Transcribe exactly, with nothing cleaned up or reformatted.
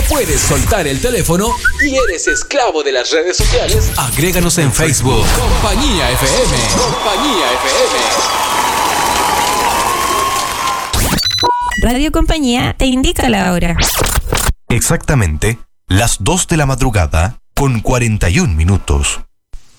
puedes soltar el teléfono y eres esclavo de las redes sociales, agréganos en Facebook. Compañía F M. Compañía F M. Radio Compañía te indica la hora. Exactamente las dos de la madrugada con cuarenta y un minutos.